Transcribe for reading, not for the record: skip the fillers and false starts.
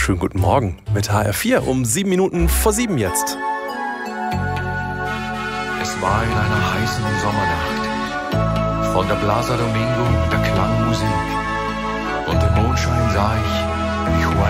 Schönen guten Morgen mit HR4 um 7 Minuten vor 7 jetzt. Es war in einer heißen Sommernacht. Von der Plaza Domingo, da klang Musik. Und im Mondschein sah ich, wie Juan